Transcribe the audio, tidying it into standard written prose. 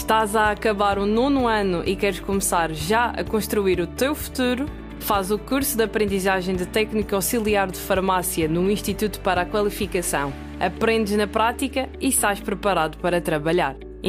Estás a acabar o 9º ano e queres começar já a construir o teu futuro? Faz o curso de aprendizagem de técnico auxiliar de farmácia no Instituto para a Qualificação. Aprendes na prática e sais preparado para trabalhar.